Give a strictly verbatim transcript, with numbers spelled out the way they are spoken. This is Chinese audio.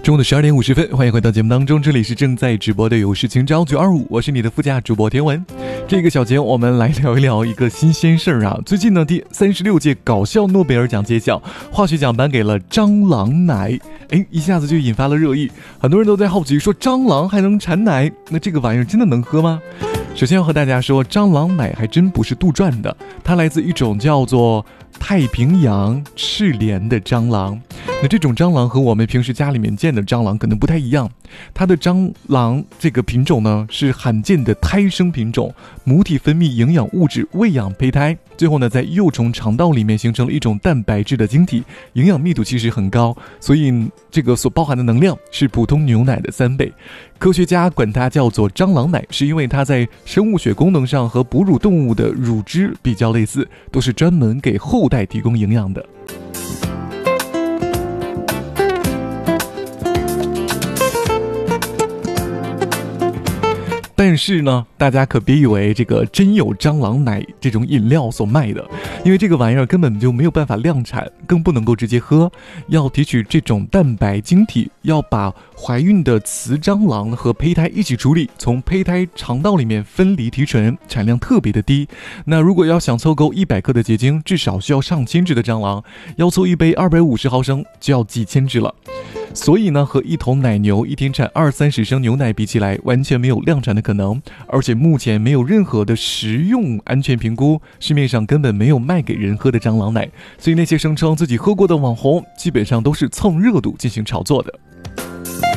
中午的十二点五十分，欢迎回到节目当中，这里是正在直播的有事情朝九二五，我是你的副驾主播天文。这个小节我们来聊一聊一个新鲜事儿啊，最近呢第三十六届搞笑诺贝尔奖揭晓，化学奖颁给了蟑螂奶，哎，一下子就引发了热议，很多人都在好奇说蟑螂还能产奶，那这个玩意儿真的能喝吗？首先要和大家说，蟑螂奶还真不是杜撰的，它来自一种叫做太平洋赤莲的蟑螂。那这种蟑螂和我们平时家里面见的蟑螂可能不太一样，它的蟑螂这个品种呢是罕见的胎生品种，母体分泌营养物质喂养胚胎，最后呢在幼虫肠道里面形成了一种蛋白质的晶体，营养密度其实很高，所以这个所包含的能量是普通牛奶的三倍。科学家管它叫做蟑螂奶，是因为它在生物学功能上和哺乳动物的乳汁比较类似，都是专门给后代提供营养的。但是呢，大家可别以为这个真有蟑螂奶这种饮料所卖的，因为这个玩意儿根本就没有办法量产，更不能够直接喝，要提取这种蛋白晶体，要把怀孕的雌蟑螂和胚胎一起处理，从胚胎肠道里面分离提纯，产量特别的低。那如果要想凑够一百克的结晶，至少需要上千只的蟑螂，要凑一杯二百五十毫升就要几千只了。所以呢，和一头奶牛一天产二三十升牛奶比起来，完全没有量产的可能，而且目前没有任何的食用安全评估，市面上根本没有卖给人喝的蟑螂奶，所以那些声称自己喝过的网红，基本上都是蹭热度进行炒作的。